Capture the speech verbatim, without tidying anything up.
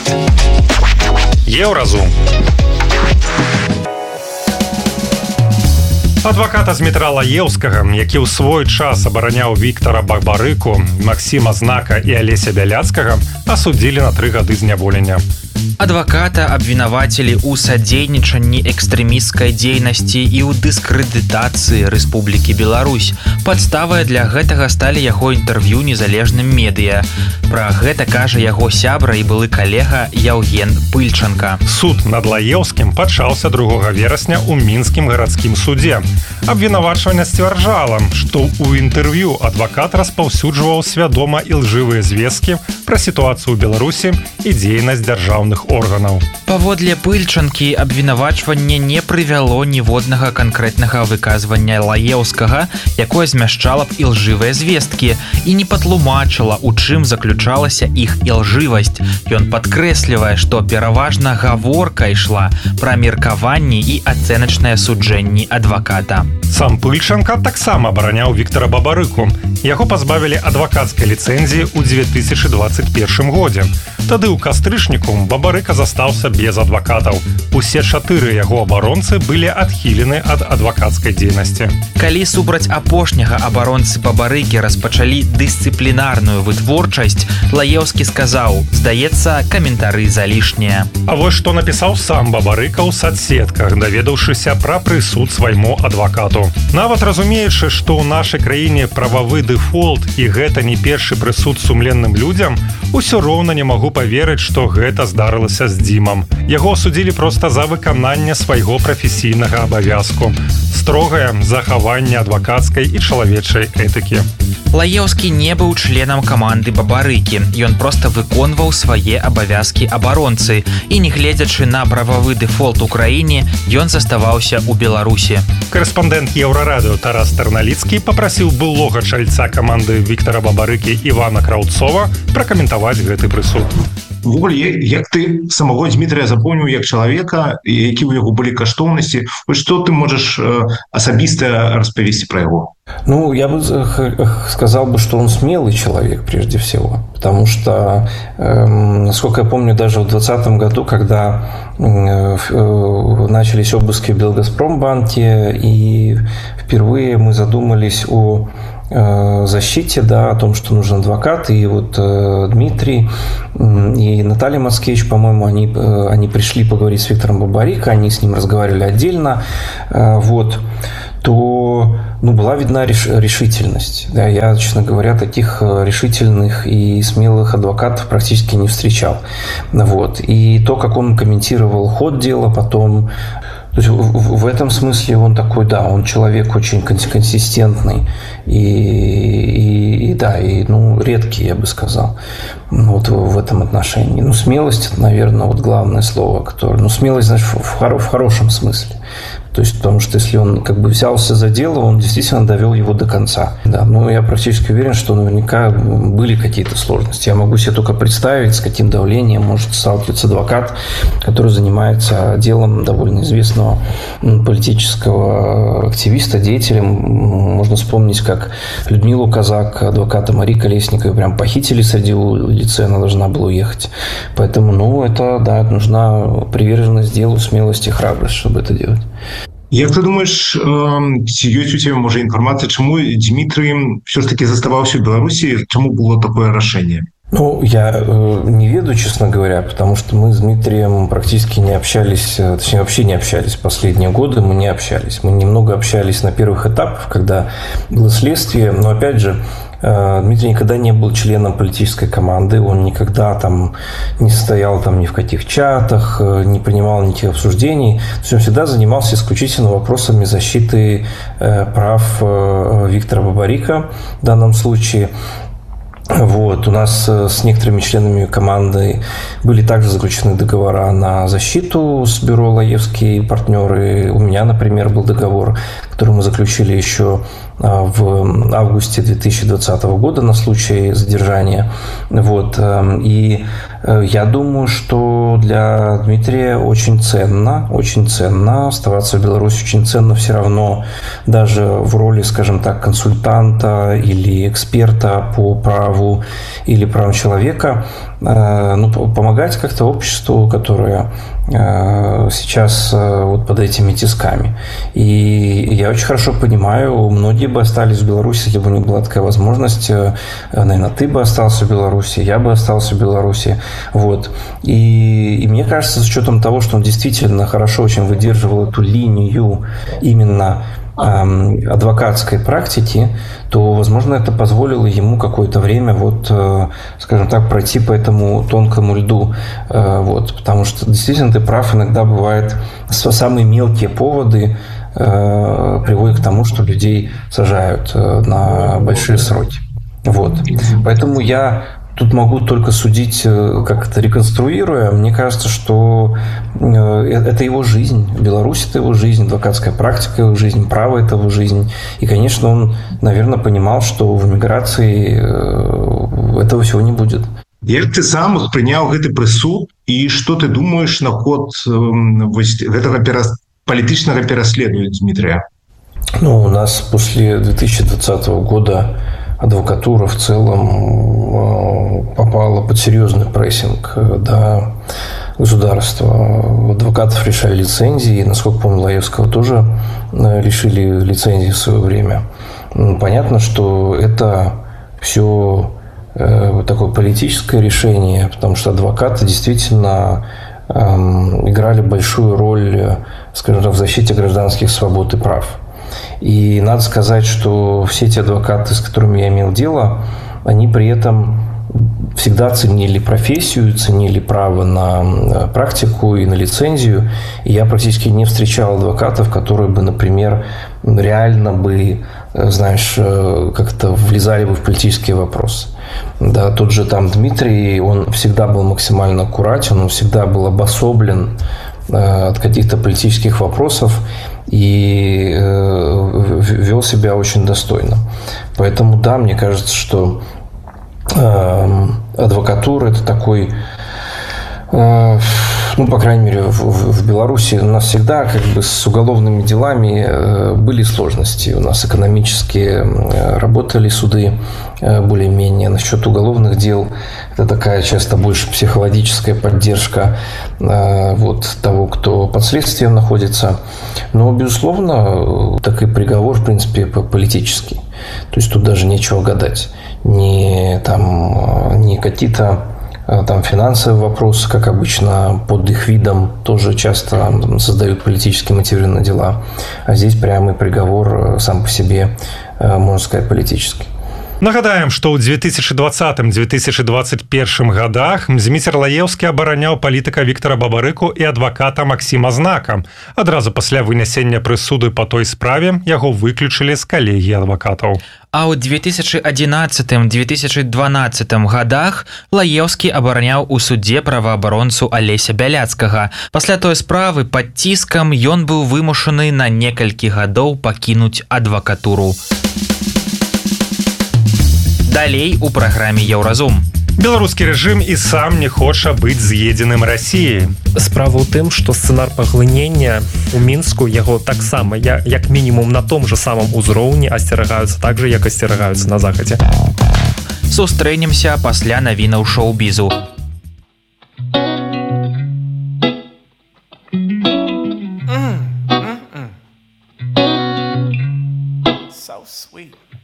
Еўразум. Адваката Змітра Лаеўскага, які ў свой час абараняў Віктара Бабарыку, Максіма Знака і Алеся Бяляцкага, асудзілі на тры гады зняволення. Адваката абвінавацілі ў садзейнічанні экстрэмісцкай дзейнасці і ў дыскрэдытацыі Рэспублікі Беларусь. Падставай для гэтага сталі яго інтэрв'ю незалежным медыа. Пра гэта кажа яго сябра і былы калега Яўген Пыльчанка. Суд над Лаеўскім пачаўся другога верасня ў мінскім гарадскім судзе. Абвінавачванне сцвярджала, што ў інтэрв'ю адвакат распаўсюджваў свядома ілжывыя звесткі пра сітуацыю ў Беларусі і дзейнасць дзяржаўных органаў. Паводле Пыльчанкі абвінавачванне не прывяло ніводнага канкрэтнага выказвання Лаеўскага, якое змяшчала б ілжывыя звесткі і не патлумачыла, у чым заключалася іх ілжывасць. Ён падкрэслівае, што пераважна гаворка ішла пра меркаванні і ацэначныя суджэнні адваката. Сам Пыльчанка таксама абараняў Віктара Бабарыку. Яго пазбавілі адвакацкай ліцэнзіі ў дзве тысячы дваццаць першым годзе. Тады ў кастрычніку Бабарыка застаўся без адвакатаў. Усе чатыры яго абаронцы былі адхілены ад адвакацкай дзейнасці. Калі супраць апошняга абаронцы Бабарыкі распачалі дысцыплінарную вытворчасць, Лаеўскі сказаў: «Здаецца, каментары залішнія». А вось што напісаў сам Бабарыка ў садсетках, даведаўшыся пра прысуд свайму адвакату. Нават разумеючы, што ў нашай краіне прававы дэфолт і гэта не першы прысуд сумленным людзям, усё роўна не магу паверыць, што гэта здарылася з Дзімам. Яго асудзілі проста за выкананне свайго прафесійнага абавязку. Строгае захаванне адвакацкай і чалавечай этыкі. Лаеўскі не быў членам каманды Бабарыкі. Ён проста выконваў свае абавязкі абаронцы. І, не гледзячы на прававы дэфолт у краіне, ён заставаўся ў Беларусі. Корэспандэнт Еўрарадыё Тарас Тарналіцкі папрасіў былога чальца каманды Віктара Бабарыкі Івана Краўцова пракаментаваць гэты прысуд. Увогуле, як ты самого Дмітрія запомніў як чалавека, які ў яго былі каштоўнасці, што ты можаш асабіста распавесці пра яго? Ну, я бы сказал бы, что он смелый человек прежде всего, потому что, э, насколько я помню, даже в двадцатом году, когда э, начались обыски в Белгазпромбанке, и впервые мы задумались о защите, да, о том, что нужен адвокат, и вот э, Дмитрий и Наталья Мацкевич, по-моему, они, э, они пришли поговорить с Виктором Бабарико, они с ним разговаривали отдельно, э, вот, то, ну, была видна реш, решительность. Да, я, честно говоря, таких решительных и смелых адвокатов практически не встречал. Вот. И то, как он комментировал ход дела потом, то есть в, в этом смысле он такой, да, он человек очень консистентный и, и, и да, и, ну, редкий, я бы сказал, вот в, в этом отношении. Ну, смелость, это, наверное, вот главное слово, которое, ну, смелость, значит, в, в, в хорошем смысле. То есть, потому что если он как бы взялся за дело, он действительно довел его до конца. Да, но я практически уверен, что наверняка были какие-то сложности. Я могу себе только представить, с каким давлением может сталкиваться адвокат, который занимается делом довольно известного политического активиста, деятеля. Можно вспомнить, как Людмилу Казак, адвоката Марии Колесниковой, прям похитили среди улицы, она должна была уехать. Поэтому, ну, это, да, нужна приверженность делу, смелость и храбрость, чтобы это делать. Як ты думаешь, ці ёсць у цябе, можа, інфармацыя, чаму Дмітрий все ж таки заставаўся ў Беларусі, чаму было такое рашэнне? Ну, я э, не веду, честно говоря, потому что мы с Дмитрием практически не общались, точнее, вообще не общались последние годы, мы не общались. Мы немного общались на первых этапах, когда было следствие, но, опять же, э, Дмитрий никогда не был членом политической команды, он никогда там не состоял там ни в каких чатах, э, не принимал никаких обсуждений. То есть он всегда занимался исключительно вопросами защиты э, прав э, Виктора Бабарико в данном случае. Вот. У нас с некоторыми членами команды были также заключены договора на защиту с бюро Лаевские партнеры. У меня, например, был договор, который мы заключили еще в августе две тысячи двадцатого года на случай задержания. Вот. И я думаю, что для Дмитрия очень ценно, очень ценно оставаться в Беларуси, очень ценно все равно даже в роли, скажем так, консультанта или эксперта по праву или правам человека ну, помогать как-то обществу, которое сейчас вот под этими тисками. И я очень хорошо понимаю, многие бы остались в Беларуси, если бы у них была такая возможность. Наверное, ты бы остался в Беларуси, я бы остался в Беларуси. Вот. И, и мне кажется, с учетом того, что он действительно хорошо очень выдерживал эту линию именно адвокатской практики, то, возможно, это позволило ему какое-то время, вот, скажем так, пройти по этому тонкому льду. Вот, потому что, действительно, ты прав, иногда бывает самые мелкие поводы приводят к тому, что людей сажают на большие сроки. Вот. Поэтому я тут могу только судить, как это реконструируя. Мне кажется, что это его жизнь. Беларусь – это его жизнь, адвокатская практика – его жизнь, право – это его жизнь. И, конечно, он, наверное, понимал, что в эмиграции этого всего не будет. Як ты сам принял гэты прысуд, и что ты думаешь наконт этого политического переследования Дмитрия? Ну, у нас после две тысячи двадцатого года адвокатура в целом попала под серьезный прессинг до государства. Адвокатов лишали лицензии, насколько помню, Лаевского тоже лишили лицензии в свое время. Понятно, что это все такое политическое решение, потому что адвокаты действительно играли большую роль, скажем так, в защите гражданских свобод и прав. И надо сказать, что все эти адвокаты, с которыми я имел дело, они при этом всегда ценили профессию, ценили право на практику и на лицензию. И я практически не встречал адвокатов, которые бы, например, реально бы, знаешь, как-то влезали бы в политические вопросы. Да, тот же там Дмитрий, он всегда был максимально аккуратен, он всегда был обособлен от каких-то политических вопросов и вел себя очень достойно. Поэтому, да, мне кажется, что адвокатура – это такой, ну, по крайней мере, в, в Беларуси у нас всегда как бы с уголовными делами были сложности. У нас экономически работали суды более-менее. Насчет уголовных дел это такая часто больше психологическая поддержка вот, того, кто под следствием находится. Но, безусловно, такой приговор, в принципе, политический. То есть тут даже нечего гадать. Не, там, не какие-то там финансовые вопросы, как обычно, под их видом тоже часто создают политически мотивированные дела. А здесь прямый приговор сам по себе, можно сказать, политический. Нагадаем, што ў две тысячи двадцатым - две тысячи двадцать первым годах Зміцер Лаевскі абараняў палітыка Віктара Бабарыку і адваката Максіма Знака. Адразу пасля вынясення прысуды па той справе яго выключылі з калегіі адвакатаў. А ў две тысячи одиннадцатым - две тысячи дванаццатым годах Лаевскі абараняў у судзе праваабаронцу Алеся Бяляцкага. Пасля той справы пад ціскам ён быў вымушаны на некалькі гадоў пакінуць адвакатуру. Далей у праграме «Еўразум». Беларускі рэжым і сам не хоча быць з'едзеным Расіяй. Справа ў тым, што сцэнар паглынення ў Мінску яго таксама, як мінімум на том же самым узроўні асцерагаюцца так жа, як асцерагаюцца на захадзе. Сустрэнемся пасля навінаў шоу-бізу. So sweet.